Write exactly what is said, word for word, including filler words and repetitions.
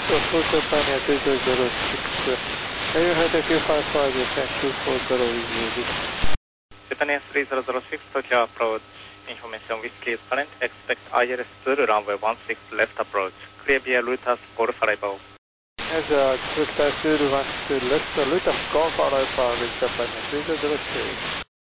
So full Japan three zero zero six. Air head two five five Japan two four zero is ready. Japan three zero zero six Tokyo approach. Information Whiskey is current. Expect I L S Zulu runway one six left approach. Clear via Lutas Golf arrival. As a expect Zulu one two left, Lutas Golf arrival with Japan three zero zero six.